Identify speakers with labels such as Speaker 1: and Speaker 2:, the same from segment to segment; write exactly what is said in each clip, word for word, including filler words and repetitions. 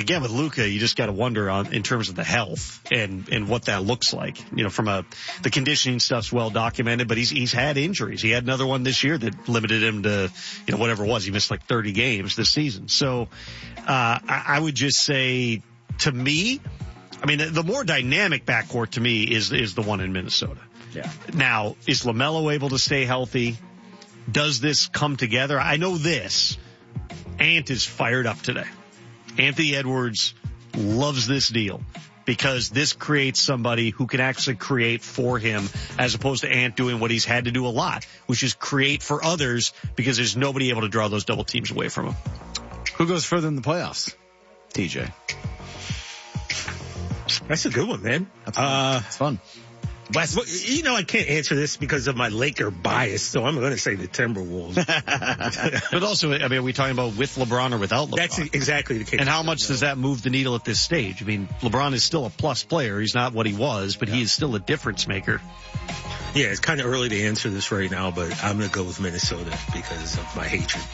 Speaker 1: again, with Luka, you just got to wonder on in terms of the health and, and what that looks like. You know, from a, the conditioning stuff's well documented, but he's, he's had injuries. He had another one this year that limited him to, you know, whatever it was. He missed like thirty games this season. So, uh, I, I would just say to me, I mean, the, the more dynamic backcourt to me is, is the one in Minnesota.
Speaker 2: Yeah.
Speaker 1: Now, is LaMelo able to stay healthy? Does this come together? I know this. Ant is fired up today. Anthony Edwards loves this deal because this creates somebody who can actually create for him as opposed to Ant doing what he's had to do a lot, which is create for others because there's nobody able to draw those double teams away from him.
Speaker 2: Who goes further in the playoffs? T J.
Speaker 3: That's a good one, man.
Speaker 2: That's fun.
Speaker 3: Uh,
Speaker 2: That's fun.
Speaker 3: West, you know, I can't answer this because of my Laker bias, so I'm going to say the Timberwolves.
Speaker 1: But also, I mean, are we talking about with LeBron or without LeBron?
Speaker 3: That's exactly the case.
Speaker 1: And how much does that move the needle at this stage? I mean, LeBron is still a plus player. He's not what he was, but yeah. he is still a difference maker.
Speaker 3: Yeah, it's kind of early to answer this right now, but I'm going to go with Minnesota because of my hatred.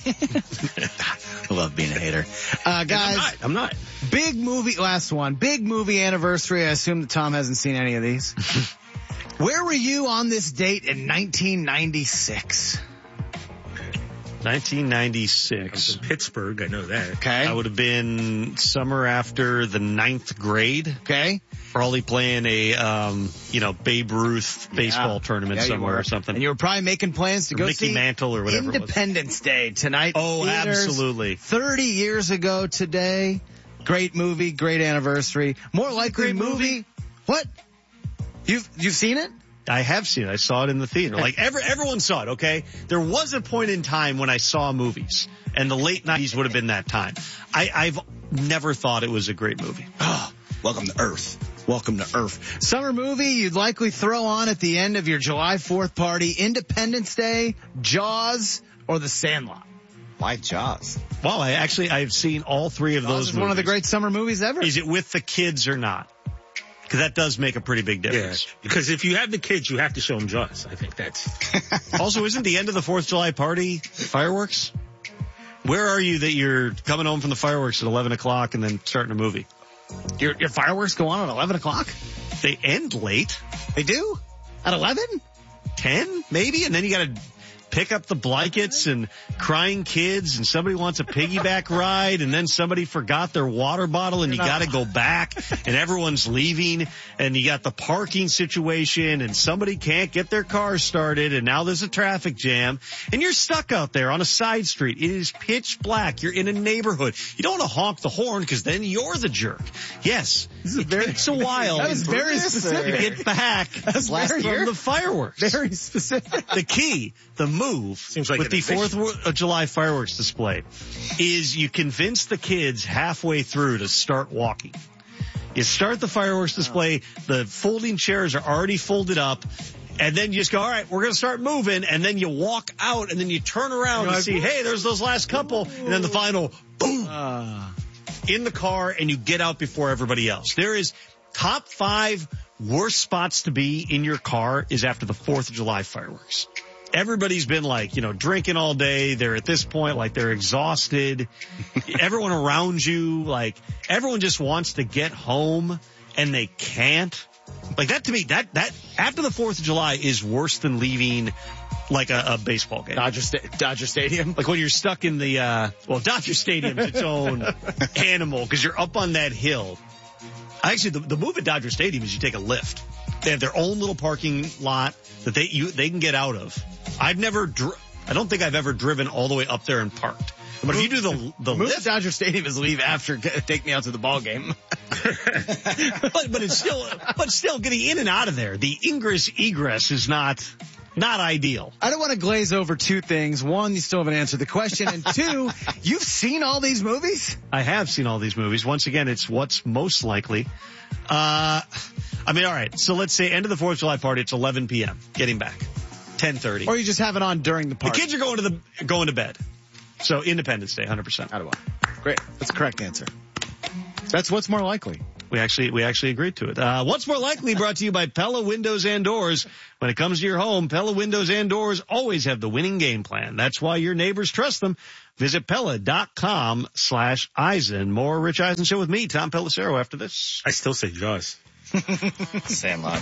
Speaker 2: I love being a hater. Uh, guys,
Speaker 3: I'm not, I'm not.
Speaker 2: Big movie, last one. Big movie anniversary. I assume that Tom hasn't seen any of these. Where were you on this date in nineteen ninety-six?
Speaker 1: nineteen ninety-six.
Speaker 3: I'm from Pittsburgh, I know that.
Speaker 2: Okay.
Speaker 1: I would have been summer after the ninth grade.
Speaker 2: Okay.
Speaker 1: Probably playing a, um, you know, Babe Ruth baseball
Speaker 2: yeah.
Speaker 1: tournament
Speaker 2: yeah,
Speaker 1: somewhere or something.
Speaker 2: And you were probably making plans to
Speaker 1: or
Speaker 2: go
Speaker 1: Mickey
Speaker 2: see
Speaker 1: Mantle or whatever
Speaker 2: Independence Day tonight.
Speaker 1: Oh,
Speaker 2: theaters,
Speaker 1: absolutely.
Speaker 2: thirty years ago today. Great movie, great anniversary. More likely
Speaker 1: great
Speaker 2: movie.
Speaker 1: movie.
Speaker 2: What? You've, you've seen it?
Speaker 1: I have seen it. I saw it in the theater. Like every, everyone saw it, okay? There was a point in time when I saw movies, and the late nineties would have been that time. I, I've never thought it was a great movie.
Speaker 2: Oh, welcome to Earth. Welcome to Earth. Summer movie you'd likely throw on at the end of your July fourth party, Independence Day, Jaws, or The Sandlot? Why Jaws?
Speaker 1: Well, I actually, I've seen all three of
Speaker 2: Jaws
Speaker 1: those
Speaker 2: is
Speaker 1: movies.
Speaker 2: one of the great summer movies ever.
Speaker 1: Is it with the kids or not? Because that does make a pretty big difference.
Speaker 3: Yeah, because if you have the kids, you have to show them Jaws. I think that's...
Speaker 1: Also, isn't the end of the fourth of July party fireworks? Where are you that you're coming home from the fireworks at eleven o'clock and then starting a movie?
Speaker 2: Your, your fireworks go on at eleven o'clock?
Speaker 1: They end late.
Speaker 2: They do? At eleven?
Speaker 1: ten, maybe? And then you got to pick up the blankets and crying kids, and somebody wants a piggyback ride, and then somebody forgot their water bottle, and you got to go back, and everyone's leaving, and you got the parking situation, and somebody can't get their car started, and now there's a traffic jam, and you're stuck out there on a side street. It is pitch black. You're in a neighborhood. You don't want to honk the horn because then you're the jerk. Yes, it very, takes a while.
Speaker 2: That is very specific.
Speaker 1: To get back
Speaker 2: That's last
Speaker 1: from
Speaker 2: year?
Speaker 1: the fireworks.
Speaker 2: Very specific.
Speaker 1: The key, the move
Speaker 3: Seems like
Speaker 1: with the fourth of July fireworks display is you convince the kids halfway through to start walking. You start the fireworks display, the folding chairs are already folded up, and then you just go, all right, we're going to start moving, and then you walk out, and then you turn around and like, see, hey, there's those last couple, and then the final, boom, uh. in the car, and you get out before everybody else. There is top five worst spots to be in your car is after the fourth of July fireworks. Everybody's been like, you know, drinking all day. They're at this point, like they're exhausted. Everyone around you, like everyone just wants to get home and they can't. Like that to me, that, that after the fourth of July is worse than leaving like a, a baseball game.
Speaker 2: Dodger, Sta- Dodger Stadium.
Speaker 1: Like when you're stuck in the, uh, well, Dodger Stadium's its own animal because you're up on that hill. Actually, the, the move at Dodger Stadium is you take a lift. They have their own little parking lot that they you they can get out of. I've never, dr- I don't think I've ever driven all the way up there and parked. But if you do the the
Speaker 2: move
Speaker 1: lift,
Speaker 2: to Dodger Stadium is leave after take me out to the ball game.
Speaker 1: but but it's still but still getting in and out of there. The ingress egress is not. Not ideal.
Speaker 2: I don't want to glaze over two things. One, you still haven't answered the question. And two, you've seen all these movies?
Speaker 1: I have seen all these movies. Once again, it's what's most likely. Uh, I mean, all right. So let's say end of the fourth of July party. It's eleven p.m. Getting back. ten thirty.
Speaker 2: Or you just have it on during the party.
Speaker 1: The kids are going to the, going to bed. So Independence Day, one hundred percent.
Speaker 2: Out of one. Great. That's the correct answer. That's what's more likely.
Speaker 1: we actually we actually agreed to it. Uh, what's more likely brought to you by Pella Windows and Doors. When it comes to your home, Pella Windows and Doors always have the winning game plan. That's why your neighbors trust them. Visit Pella.com slash Eisen. More Rich Eisen Show with me, Tom Pelissero, after this.
Speaker 3: I still say Jaws.
Speaker 2: Sandlot.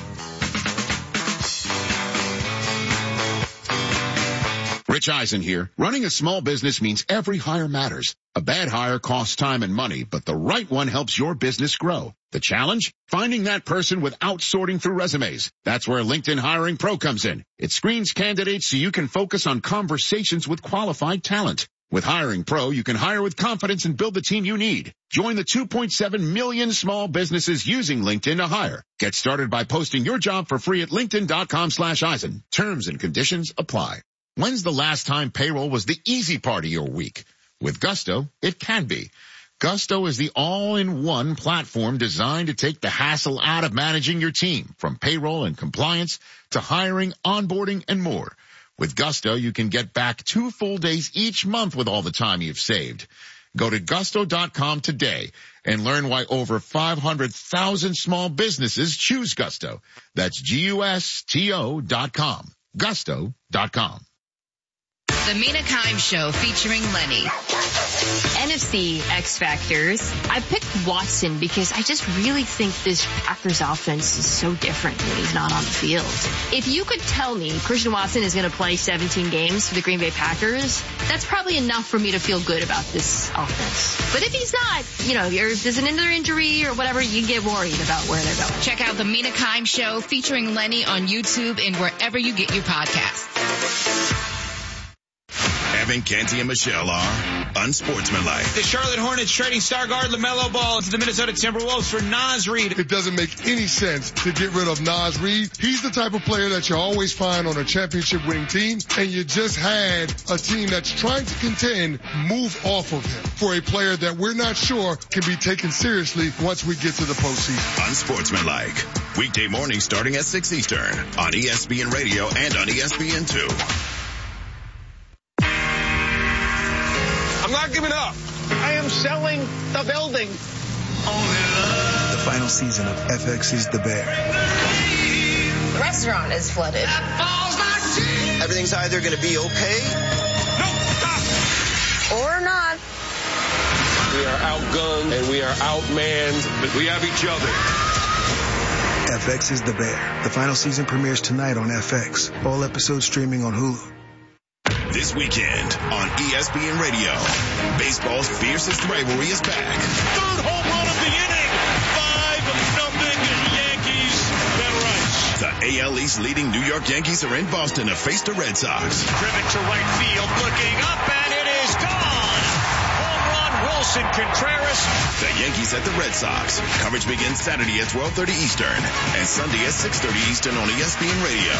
Speaker 4: Rich Eisen here. Running a small business means every hire matters. A bad hire costs time and money, but the right one helps your business grow. The challenge? Finding that person without sorting through resumes. That's where LinkedIn Hiring Pro comes in. It screens candidates so you can focus on conversations with qualified talent. With Hiring Pro, you can hire with confidence and build the team you need. Join the two point seven million small businesses using LinkedIn to hire. Get started by posting your job for free at linkedin.com slash Eisen. Terms and conditions apply. When's the last time payroll was the easy part of your week? With Gusto, it can be. Gusto is the all-in-one platform designed to take the hassle out of managing your team, from payroll and compliance to hiring, onboarding, and more. With Gusto, you can get back two full days each month with all the time you've saved. Go to gusto dot com today and learn why over five hundred thousand small businesses choose Gusto. That's G U S T O dot com. gusto dot com.
Speaker 5: The Mina Kimes Show featuring Lenny.
Speaker 6: N F C X Factors. I picked Watson because I just really think this Packers offense is so different when he's not on the field. If you could tell me Christian Watson is going to play seventeen games for the Green Bay Packers, that's probably enough for me to feel good about this offense. But if he's not, you know, if there's an injury or whatever, you get worried about where they're going.
Speaker 5: Check out The Mina Kimes Show featuring Lenny on YouTube and wherever you get your podcasts.
Speaker 7: Evan, Canty, and Michelle are unsportsmanlike.
Speaker 8: The Charlotte Hornets trading star guard LaMelo Ball to the Minnesota Timberwolves for Naz Reid.
Speaker 9: It doesn't make any sense to get rid of Naz Reid. He's the type of player that you always find on a championship winning team, and you just had a team that's trying to contend move off of him for a player that we're not sure can be taken seriously once we get to the postseason.
Speaker 7: Unsportsmanlike. Weekday mornings starting at six Eastern on E S P N Radio and on E S P N two.
Speaker 10: I'm not giving up. I am selling the building.
Speaker 11: The final season of F X's The Bear.
Speaker 12: The restaurant is flooded.
Speaker 13: Everything's either going to be okay.
Speaker 12: No, or not.
Speaker 10: We are outgunned and we are outmanned, but we have each other.
Speaker 11: F X's The Bear. The final season premieres tonight on F X. All episodes streaming on Hulu.
Speaker 7: This weekend on E S P N Radio, baseball's fiercest rivalry is back.
Speaker 14: Third home run of the inning. Five nothing Yankees. Ben Rice.
Speaker 7: The A L East leading New York Yankees are in Boston to face the Red Sox.
Speaker 14: Driven to right field, looking up, and it is gone. Home run, Wilson Contreras.
Speaker 7: The Yankees at the Red Sox. Coverage begins Saturday at twelve thirty Eastern and Sunday at six thirty Eastern on E S P N Radio.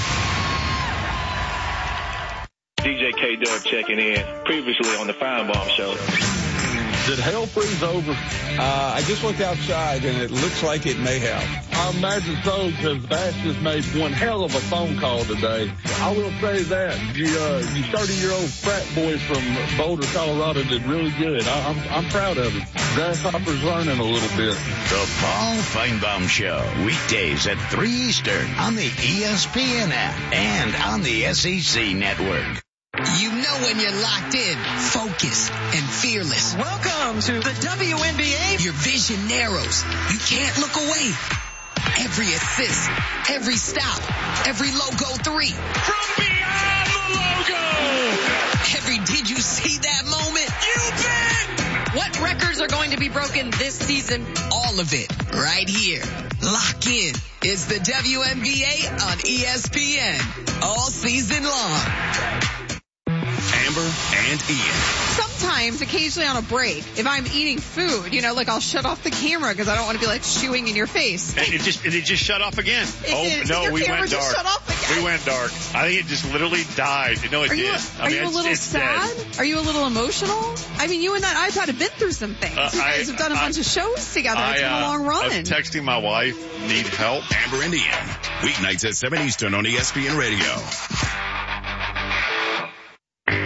Speaker 15: D J K-Dub checking in, previously on the Feinbaum Show.
Speaker 16: Did hell freeze over? Uh, I just looked outside, and it looks like it may have.
Speaker 17: I imagine so, because Bass just made one hell of a phone call today. I will say that. You, uh, you thirty-year-old frat boy from Boulder, Colorado did really good. I, I'm, I'm proud of him. Grasshopper's learning a little bit.
Speaker 18: The Paul Feinbaum Show, weekdays at three Eastern on the E S P N app and on the S E C network.
Speaker 19: You know when you're locked in, focused, and fearless.
Speaker 20: Welcome to the W N B A.
Speaker 19: Your vision narrows. You can't look away. Every assist, every stop, every logo three.
Speaker 14: From beyond the logo.
Speaker 19: Every did you see that moment?
Speaker 14: You bet.
Speaker 19: What records are going to be broken this season? All of it right here. Lock in. It's the W N B A on E S P N all season long.
Speaker 7: Amber and Ian.
Speaker 21: Sometimes, occasionally on a break, if I'm eating food, you know, like I'll shut off the camera because I don't want to be like chewing in your face.
Speaker 22: And it just, and it just shut off again.
Speaker 21: It
Speaker 22: oh,
Speaker 21: did.
Speaker 22: no,
Speaker 21: your
Speaker 22: we
Speaker 21: camera
Speaker 22: went
Speaker 21: just
Speaker 22: dark.
Speaker 21: Shut off again.
Speaker 22: We went dark. I think it just literally died. No, it
Speaker 21: are
Speaker 22: did.
Speaker 21: You,
Speaker 22: I
Speaker 21: are
Speaker 22: mean,
Speaker 21: you a little
Speaker 22: it's
Speaker 21: sad?
Speaker 22: dead.
Speaker 21: Are you a little emotional? I mean, you and that iPad have been through some things. Uh, you guys I, have done a I, bunch of shows together.
Speaker 22: I,
Speaker 21: it's been a long run.
Speaker 22: I was texting my wife, need help.
Speaker 7: Amber and Ian, weeknights at seven Eastern on E S P N Radio. This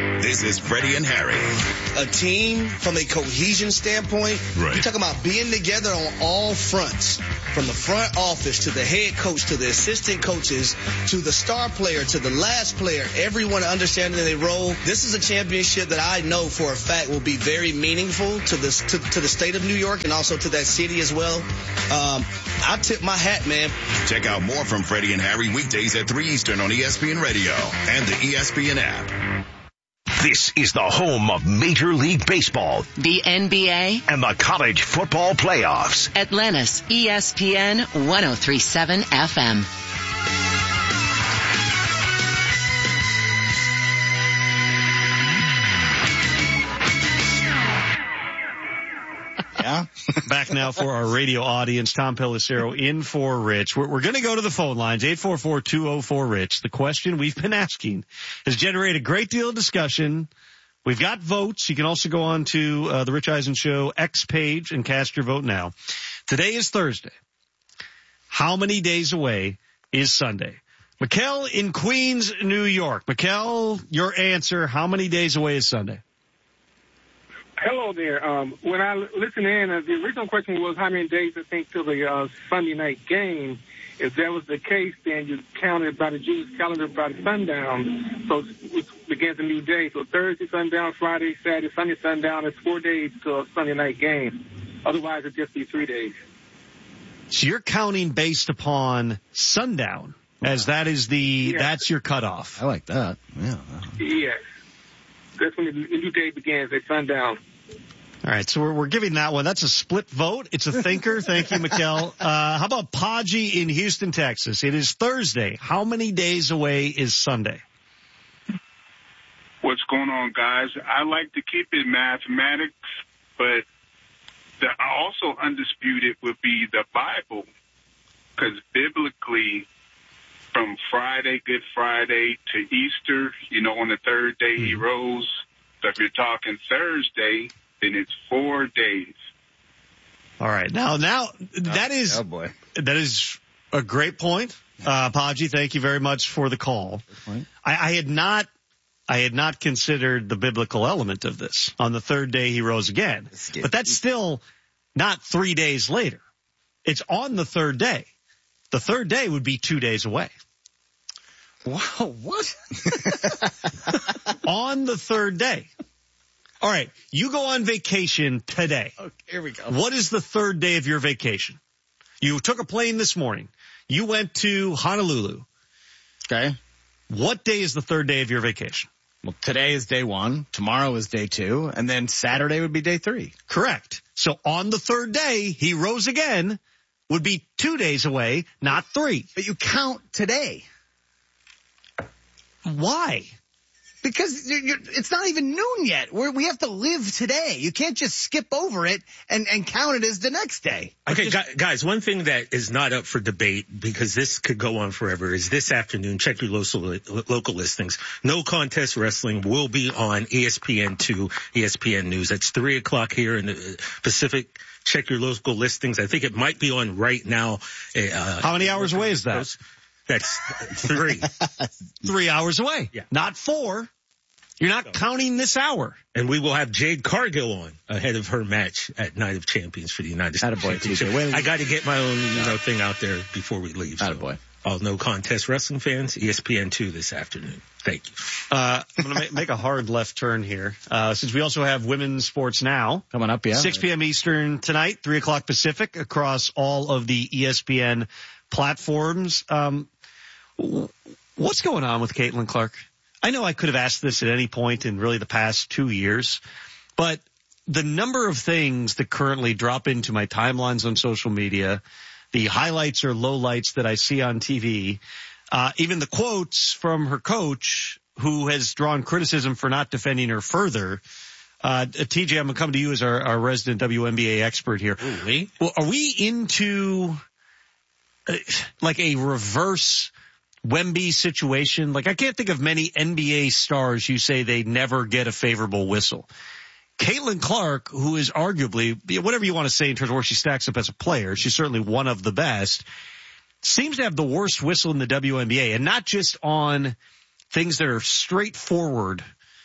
Speaker 7: This is Freddie and Harry.
Speaker 13: A team from a cohesion standpoint,
Speaker 7: Right.
Speaker 13: you're talking about being together on all fronts, from the front office to the head coach to the assistant coaches to the star player to the last player, everyone understanding their role. This is a championship that I know for a fact will be very meaningful to the to, to the state of New York and also to that city as well. Um, I tip my hat, man.
Speaker 7: Check out more from Freddie and Harry weekdays at three Eastern on E S P N Radio and the E S P N app.
Speaker 18: This is the home of Major League Baseball,
Speaker 5: The N B A,
Speaker 18: and the college football playoffs.
Speaker 5: Atlanta's E S P N one oh three point seven F M.
Speaker 2: Yeah.
Speaker 1: Back now for our radio audience. Tom Pelissero in for Rich. We're, we're going to go to the phone lines, eight four four, two oh four, RICH. The question we've been asking has generated a great deal of discussion. We've got votes. You can also go on to uh, the Rich Eisen Show X page and cast your vote now. Today is Thursday. How many days away is Sunday? Mikkel in Queens, New York. Mikkel, your answer. How many days away is Sunday?
Speaker 3: Hello there. Um, when I listened in, uh, the original question was how many days I think till the uh, Sunday night game. If that was the case, then you counted by the Jewish calendar by the sundown, so it begins a new day. So Thursday sundown, Friday, Saturday, Sunday sundown. It's four days till a Sunday night game. Otherwise, it'd just be three days.
Speaker 1: So you're counting based upon sundown, as that is the
Speaker 3: Yes.
Speaker 1: that's your cutoff.
Speaker 2: I like that. Yeah.
Speaker 3: Yes. That's when the new day begins at sundown.
Speaker 1: All right, so we're, we're giving that one. That's a split vote. It's a thinker. Thank you, Mikkel. Uh, how about Podgy in Houston, Texas? It is Thursday. How many days away is Sunday?
Speaker 23: What's going on, guys? I like to keep it mathematics, but the also undisputed would be the Bible, because biblically, from Friday, Good Friday, to Easter, you know, on the third day he rose. So if you're talking Thursday, then it's four days.
Speaker 1: All right. Now, now that is,
Speaker 2: oh boy.
Speaker 1: that is a great point. Uh, Podgy, thank you very much for the call. I, I had not, I had not considered the biblical element of this. On the third day he rose again, but that's still not three days later. It's on the third day. The third day would be two days away.
Speaker 2: Wow, what?
Speaker 1: On the third day. All right, you go on vacation today.
Speaker 2: Okay, here we go.
Speaker 1: What is the third day of your vacation? You took a plane this morning. You went to Honolulu.
Speaker 2: Okay.
Speaker 1: What day is the third day of your vacation?
Speaker 2: Well, today is day one. Tomorrow is day two. And then Saturday would be day three.
Speaker 1: Correct. So on the third day, he rose again, would be two days away, not three.
Speaker 2: But you count today.
Speaker 1: Why?
Speaker 2: Because you're, you're, it's not even noon yet. We're, we have to live today. You can't just skip over it and, and count it as the next day.
Speaker 24: Okay, just, guys, one thing that is not up for debate, because this could go on forever, is this afternoon, check your local, local listings. No Contest Wrestling will be on E S P N two, E S P N News. It's three o'clock here in the Pacific. Check your local listings. I think it might be on right now. Uh,
Speaker 1: How many hours away is that?
Speaker 24: That's three.
Speaker 1: Three hours away.
Speaker 24: Yeah.
Speaker 1: Not four. You're not so, counting this hour.
Speaker 24: And we will have Jade Cargill on ahead of her match at Night of Champions for the United States.
Speaker 2: Attaboy,
Speaker 24: I got to get my own, you know, thing out there before we leave. So.
Speaker 2: Attaboy.
Speaker 24: All No Contest Wrestling fans, E S P N two this afternoon. Thank you.
Speaker 1: Uh, I'm going to make a hard left turn here. Uh, since we also have women's sports now.
Speaker 2: Coming up, yeah.
Speaker 1: six p.m. Eastern tonight, three o'clock Pacific across all of the E S P N platforms. Um, what's going on with Caitlin Clark? I know I could have asked this at any point in really the past two years, but the number of things that currently drop into my timelines on social media, the highlights or lowlights that I see on T V, uh, even the quotes from her coach who has drawn criticism for not defending her further. Uh, T J, I'm going to come to you as our, our resident W N B A expert here.
Speaker 24: Ooh, me?
Speaker 1: Well, are we into uh, like a reverse Wemby situation? Like, I can't think of many N B A stars you say they never get a favorable whistle. Caitlin Clark, who is arguably, whatever you want to say in terms of where she stacks up as a player, she's certainly one of the best, seems to have the worst whistle in the W N B A, and not just on things that are straightforward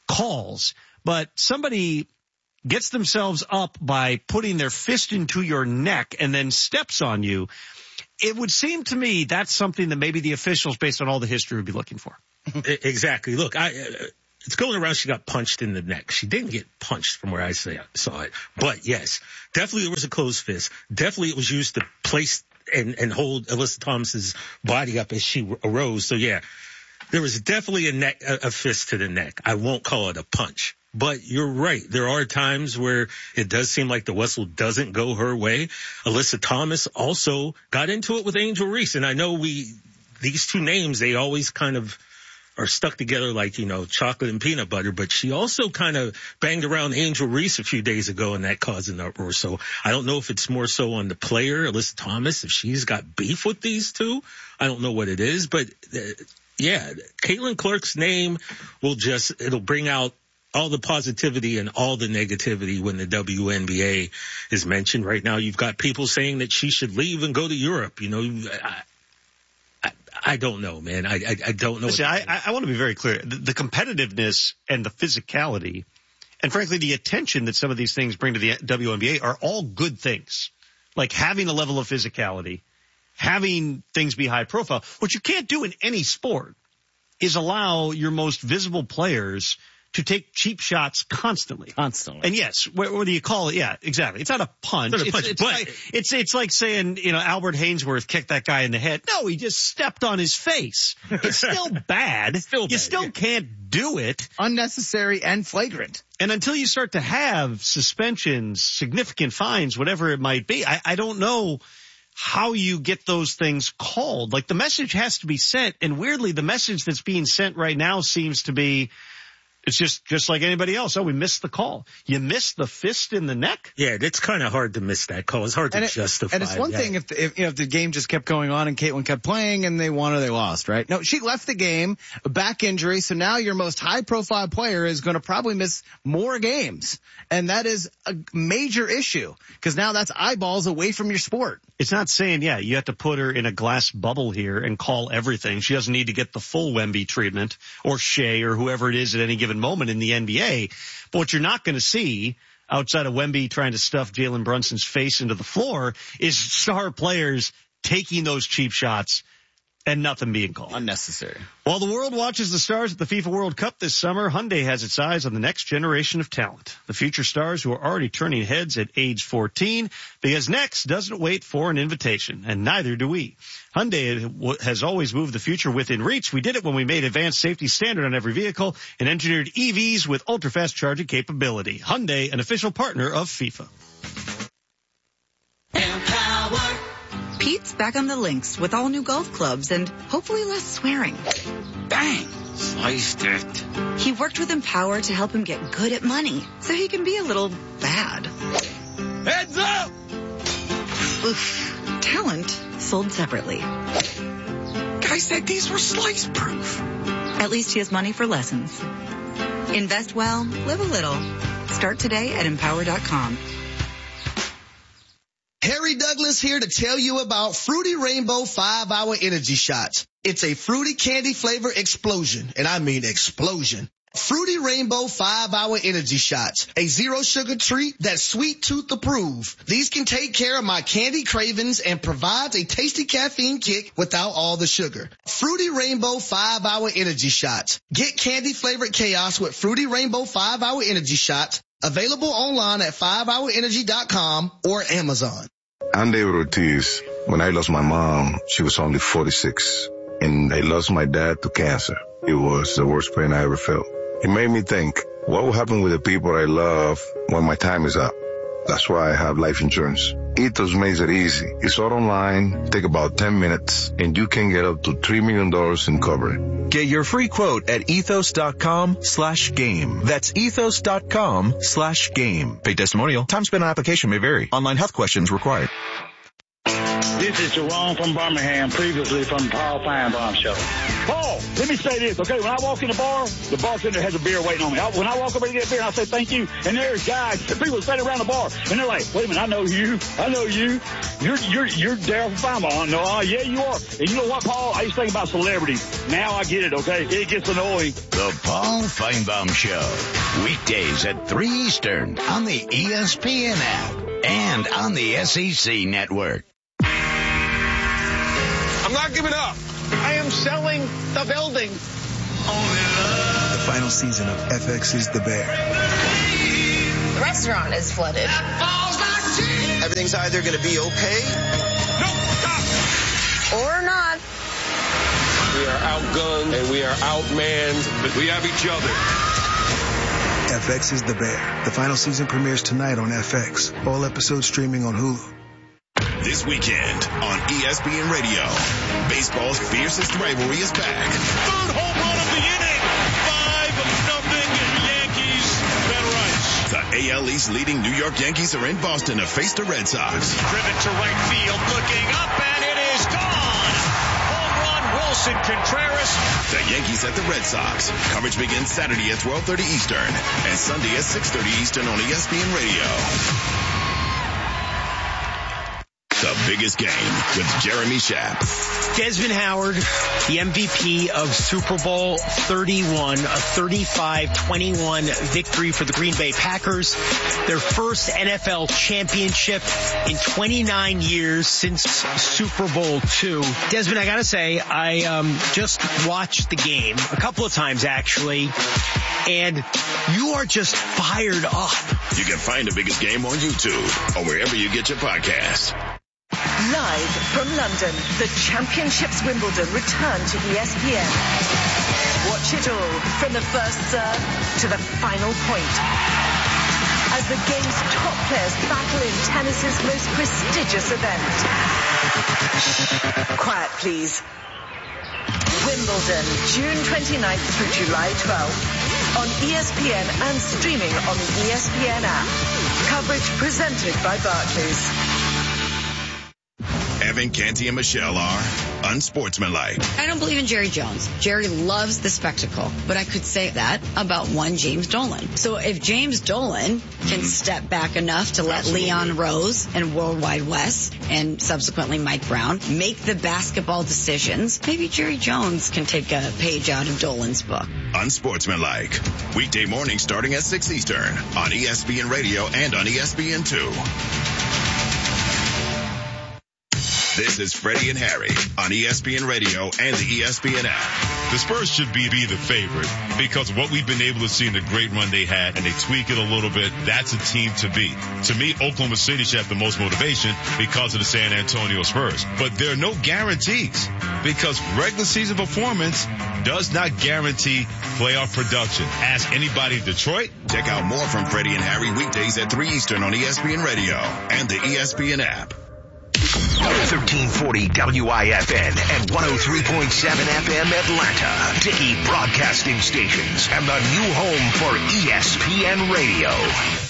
Speaker 1: calls, but somebody gets themselves up by putting their fist into your neck and then steps on you, it would seem to me that's something that maybe the officials, based on all the history, would be looking for.
Speaker 24: Exactly. Look, I, uh, it's going around she got punched in the neck. She didn't get punched from where I say, saw it. But, yes, definitely it was a closed fist. Definitely it was used to place and, and hold Alyssa Thomas's body up as she arose. So, yeah, there was definitely a, neck, a, a fist to the neck. I won't call it a punch. But you're right. There are times where it does seem like the whistle doesn't go her way. Alyssa Thomas also got into it with Angel Reese. And I know we, these two names, they always kind of are stuck together like, you know, chocolate and peanut butter. But she also kind of banged around Angel Reese a few days ago, and that caused an uproar. So I don't know if it's more so on the player, Alyssa Thomas, if she's got beef with these two. I don't know what it is. But, uh, yeah, Caitlin Clark's name will just, it'll bring out all the positivity and all the negativity when the W N B A is mentioned. Right now, you've got people saying that she should leave and go to Europe. You know, I, I, I don't know, man. I, I, I don't know.
Speaker 1: Listen, I, I want to be very clear. The, the competitiveness and the physicality and, frankly, the attention that some of these things bring to the W N B A are all good things. Like having a level of physicality, having things be high profile. What you can't do in any sport is allow your most visible players to take cheap shots constantly.
Speaker 2: Constantly.
Speaker 1: And yes, whether you call it, yeah, exactly. It's not a punch.
Speaker 24: It's not a punch,
Speaker 1: it's, it's,
Speaker 24: but
Speaker 1: like, it's, it's like saying, you know, Albert Hainsworth kicked that guy in the head. No, he just stepped on his face. It's still bad.
Speaker 24: Still
Speaker 1: you
Speaker 24: bad,
Speaker 1: still
Speaker 24: yeah.
Speaker 1: can't do it.
Speaker 2: Unnecessary and flagrant.
Speaker 1: And until you start to have suspensions, significant fines, whatever it might be, I, I don't know how you get those things called. Like the message has to be sent. And weirdly, the message that's being sent right now seems to be, it's just, just like anybody else. Oh, we missed the call. You missed the fist in the neck?
Speaker 24: Yeah, it's kind of hard to miss that call. It's hard to
Speaker 2: and it,
Speaker 24: justify.
Speaker 2: And it's one
Speaker 24: that.
Speaker 2: thing if, the, if, you know, if the game just kept going on and Caitlin kept playing and they won or they lost, right? No, she left the game, a back injury, so now your most high-profile player is going to probably miss more games. And that is a major issue because now that's eyeballs away from your sport.
Speaker 1: It's not saying, yeah, you have to put her in a glass bubble here and call everything. She doesn't need to get the full Wemby treatment or Shea or whoever it is at any given moment in the N B A. But what you're not going to see outside of Wemby trying to stuff Jalen Brunson's face into the floor is star players taking those cheap shots and nothing being called.
Speaker 2: Unnecessary.
Speaker 1: While the world watches the stars at the FIFA World Cup this summer, Hyundai has its eyes on the next generation of talent. The future stars who are already turning heads at age fourteen, because next doesn't wait for an invitation, and neither do we. Hyundai has always moved the future within reach. We did it when we made advanced safety standard on every vehicle and engineered E Vs with ultra-fast charging capability. Hyundai, an official partner of FIFA.
Speaker 4: Empower. Pete's back on the links with all new golf clubs and hopefully less swearing.
Speaker 6: Bang! Sliced it.
Speaker 4: He worked with Empower to help him get good at money so he can be a little bad.
Speaker 6: Heads up!
Speaker 4: Oof. Talent sold separately.
Speaker 6: Guy said these were slice proof.
Speaker 4: At least he has money for lessons. Invest well, live a little. Start today at empower dot com.
Speaker 13: Harry Douglas here to tell you about Fruity Rainbow five hour Energy Shots. It's a fruity candy flavor explosion, and I mean explosion. Fruity Rainbow five hour Energy Shots, a zero sugar treat that's sweet tooth approved. These can take care of my candy cravings and provides a tasty caffeine kick without all the sugar. Fruity Rainbow five hour Energy Shots. Get candy flavored chaos with Fruity Rainbow five hour Energy Shots. Available online at five hour energy dot com or Amazon.
Speaker 8: I'm David Ortiz. When I lost my mom, she was only forty-six. And I lost my dad to cancer. It was the worst pain I ever felt. It made me think, what will happen with the people I love when my time is up? That's why I have life insurance. Ethos makes it easy. It's all online, take about ten minutes, and you can get up to three million dollars in coverage.
Speaker 9: Get your free quote at ethos dot com slash game. That's ethos dot com slash game. Paid testimonial. Time spent on application may vary. Online health questions required.
Speaker 10: This is Jerome from Birmingham, previously from the Paul Feinbaum Show. Paul, let me say this, okay? When I walk in the bar, the bartender has a beer waiting on me. I, when I walk up and get a beer, I say thank you, and there's guys, people standing around the bar, and they're like, wait a minute, I know you, I know you. You're you're you're Daryl from Feinbaum. No, uh, yeah, you are. And you know what, Paul? I used to think about celebrities. Now I get it, okay? It gets annoying.
Speaker 18: The Paul Feinbaum Show. Weekdays at three Eastern on the E S P N app and on the S E C network.
Speaker 6: I'm not giving up. I am selling the building.
Speaker 11: The final season of F X's The Bear.
Speaker 12: The restaurant is flooded.
Speaker 6: Everything's either going to be okay. No, stop.
Speaker 12: Or not.
Speaker 6: We are outgunned and we are outmanned, but we have each other.
Speaker 11: F X's The Bear. The final season premieres tonight on F X. All episodes streaming on Hulu.
Speaker 7: This weekend on E S P N Radio, baseball's fiercest rivalry is back.
Speaker 14: Third home run of the inning. Five nothing Yankees. Ben Rice.
Speaker 7: The A L East leading New York Yankees are in Boston to face the Red Sox.
Speaker 14: Driven to right field, looking up, and it is gone. Home run, Wilson Contreras.
Speaker 7: The Yankees at the Red Sox. Coverage begins Saturday at twelve thirty Eastern and Sunday at six thirty Eastern on E S P N Radio. The biggest game with Jeremy Schaap.
Speaker 15: Desmond Howard, the M V P of Super Bowl thirty-one, a thirty-five twenty-one victory for the Green Bay Packers. Their first N F L championship in twenty-nine years since Super Bowl two. Desmond, I gotta say, I um, just watched the game a couple of times actually, and you are just fired up.
Speaker 7: You can find the biggest game on YouTube or wherever you get your podcasts.
Speaker 25: Live from London, the Championships Wimbledon return to E S P N. Watch it all from the first serve to the final point. As the game's top players battle in tennis's most prestigious event. Quiet, please. Wimbledon, June twenty-ninth through July twelfth. On E S P N and streaming on the E S P N app. Coverage presented by Barclays.
Speaker 7: Evan, Canty, and Michelle are unsportsmanlike.
Speaker 4: I don't believe in Jerry Jones. Jerry loves the spectacle, but I could say that about one James Dolan. So if James Dolan can step back enough to let Absolutely. Leon Rose and Worldwide Wes and subsequently Mike Brown make the basketball decisions, maybe Jerry Jones can take a page out of Dolan's book.
Speaker 7: Unsportsmanlike. Weekday morning starting at six Eastern on E S P N Radio and on E S P N two. This is Freddie and Harry on E S P N Radio and the E S P N app.
Speaker 26: The Spurs should be, be the favorite because of what we've been able to see in the great run they had, and they tweak it a little bit. That's a team to beat. To me, Oklahoma City should have the most motivation because of the San Antonio Spurs. But there are no guarantees because regular season performance does not guarantee playoff production. Ask anybody in Detroit.
Speaker 7: Check out more from Freddie and Harry weekdays at three Eastern on E S P N Radio and the E S P N app.
Speaker 18: thirteen forty W I F N and one oh three point seven F M Atlanta. Dickey Broadcasting Stations and the new home for E S P N Radio.